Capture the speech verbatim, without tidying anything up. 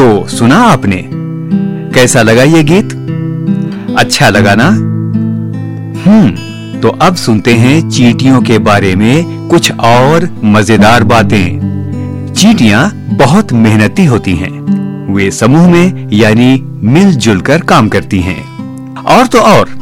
तो सुना आपने? कैसा लगा ये गीत? अच्छा लगा ना? हम्म तो अब सुनते हैं चींटियों के बारे में कुछ और मजेदार बातें। चींटियां बहुत मेहनती होती हैं। वे समूह में यानी मिलजुल कर काम करती हैं। और तो और